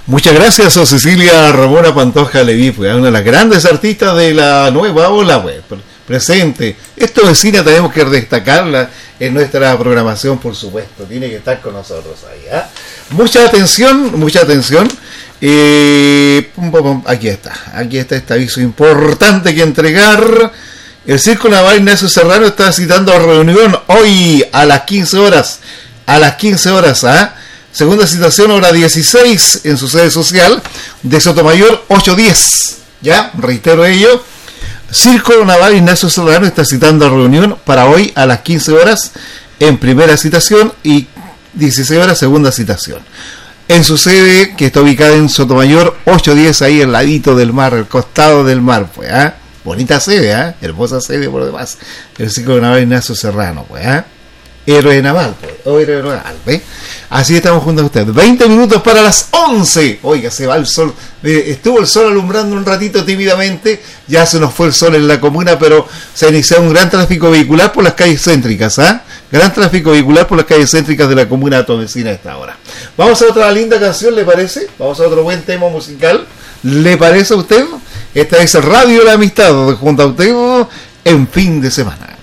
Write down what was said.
Muchas gracias a Cecilia Ramona Pantoja Leví, una de las grandes artistas de la nueva ola web. Presente. Esto de cine tenemos que destacarla en nuestra programación, por supuesto. Tiene que estar con nosotros ahí. Mucha atención, mucha atención. Aquí está este aviso importante que entregar. El Circo Naval Ignacio Serrano está citando a reunión hoy a las 15 horas. A las 15 horas, segunda citación, hora 16, en su sede social de Sotomayor 810. Ya, reitero ello. Circo Naval Ignacio Serrano está citando a reunión para hoy a las 15 horas en primera citación y 16 horas segunda citación. En su sede, que está ubicada en Sotomayor 810, ahí al ladito del mar, al costado del mar, pues, bonita sede, hermosa sede por lo demás. El Circo Naval Ignacio Serrano, pues, héroe naval, pues, o héroe naval, ¿ves? Así estamos junto a ustedes. 20 minutos para las 11. Oiga, se va el sol. Estuvo el sol alumbrando un ratito tímidamente. Ya se nos fue el sol en la comuna, pero se ha iniciado un gran tráfico vehicular por las calles céntricas, Gran tráfico vehicular por las calles céntricas de la comuna tonesina a esta hora. Vamos a otra linda canción, ¿le parece? Vamos a otro buen tema musical. ¿Le parece a usted? Esta es Radio La Amistad, junto a usted en fin de semana.